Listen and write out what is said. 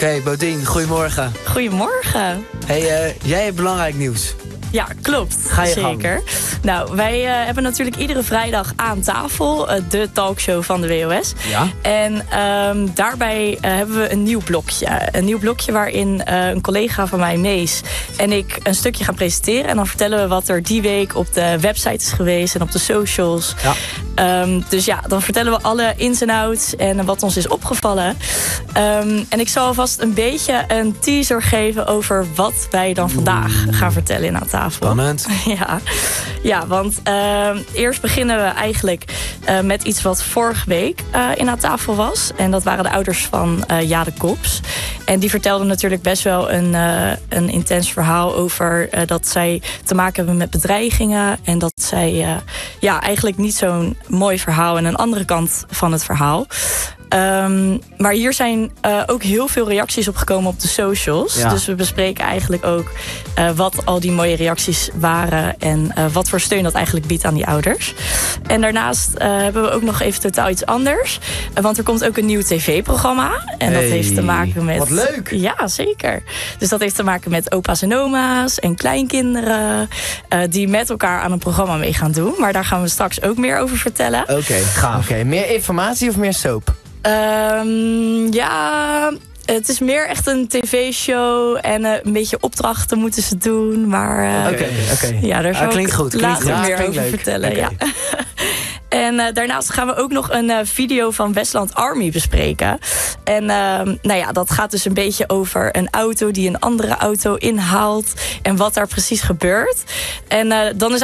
Oké, Bodien, goedemorgen. Goedemorgen. Hey, jij hebt belangrijk nieuws. Ja, klopt. Ga je zeker. gang. Nou, wij hebben natuurlijk iedere vrijdag Aan Tafel, de talkshow van de WOS. Ja. En daarbij hebben we een nieuw blokje. Een nieuw blokje waarin een collega van mij, Mees, en ik een stukje gaan presenteren. En dan vertellen we wat er die week op de website is geweest en op de socials. Ja. Dus ja, dan vertellen we alle ins en outs en wat ons is opgevallen. En ik zal alvast een beetje een teaser geven over wat wij dan vandaag gaan vertellen in Aan Tafel. Spannend. Ja, want eerst beginnen we eigenlijk met iets wat vorige week in Aan Tafel was. En dat waren de ouders van Jade Kops. En die vertelden natuurlijk best wel een intens verhaal over dat zij te maken hebben met bedreigingen. En dat zij eigenlijk niet zo'n mooi verhaal en een andere kant van het verhaal. Maar hier zijn ook heel veel reacties op gekomen op de socials. Ja. Dus we bespreken eigenlijk ook wat al die mooie reacties waren en wat voor steun dat eigenlijk biedt aan die ouders. En daarnaast hebben we ook nog even totaal iets anders. Want er komt ook een nieuw tv-programma. En dat heeft te maken met... Wat leuk! Ja, zeker. Dus dat heeft te maken met opa's en oma's en kleinkinderen die met elkaar aan een programma mee gaan doen. Maar daar gaan we straks ook meer over vertellen. Oké, gaaf. Oké, meer informatie of meer soap? Ja, het is meer echt een tv-show en een beetje opdrachten moeten ze doen. Maar Oké. ja, daar zal Klinkt ik goed. later Ja, meer klinkt over leuk. vertellen. Oké. Ja. En daarnaast gaan we ook nog een video van Westland Army bespreken. En dat gaat dus een beetje over een auto die een andere auto inhaalt en wat daar precies gebeurt. En dan is